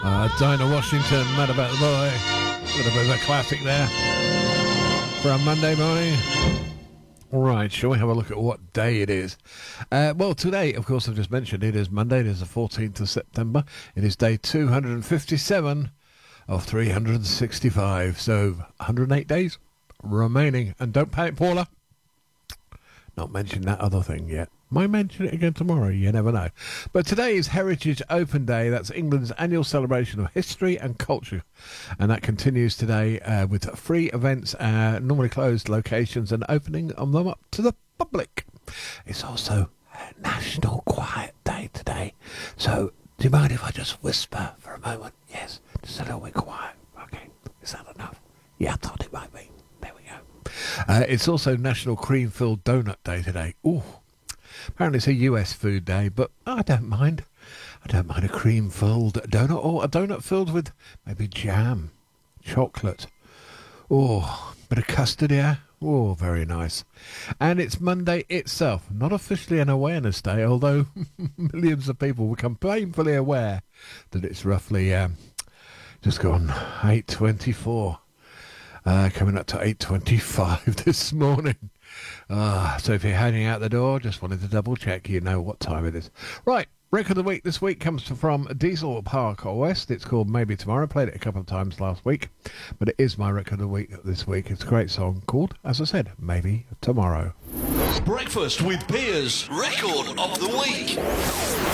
Dinah Washington, Mad About the Boy. A little bit of a classic there for a Monday morning. All right, shall we have a look at what day it is? Well, today, of course, I've just mentioned it is Monday. It is the 14th of September. It is day 257 of 365. So 108 days remaining. And don't panic, Paula. Not mention that other thing yet. Might mention it again tomorrow, you never know. But today is Heritage Open Day. That's England's annual celebration of history and culture. And that continues today with free events, normally closed locations, and opening them up to the public. It's also National Quiet Day today. So do you mind if I just whisper for a moment? Yes, just a little bit quiet. Okay, is that enough? Yeah, I thought it might be. There we go. It's also National Cream-Filled Donut Day today. Ooh. Apparently it's a US food day, but I don't mind. I don't mind a cream-filled donut, or a donut filled with maybe jam, chocolate, oh, bit of custard here. Oh, very nice. And it's Monday itself, not officially an awareness day, although millions of people become painfully aware that it's roughly just gone 8:24. Coming up to 8:25 this morning. So if you're heading out the door, just wanted to double check you know what time it is. Right, record of the week this week comes from Diesel Park West. It's called Maybe Tomorrow. Played it a couple of times last week, but it is my record of the week this week. It's a great song called, as I said, Maybe Tomorrow. Breakfast with Piers, record of the week.